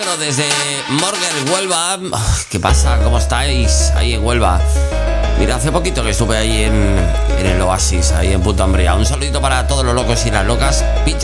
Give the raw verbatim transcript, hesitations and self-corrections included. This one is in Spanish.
Desde Morger, Huelva. ¿Qué pasa? ¿Cómo estáis ahí en Huelva? Mira, hace poquito que estuve ahí en, en el Oasis, ahí en Punta Umbría. Un saludito para todos los locos y las locas. Pincha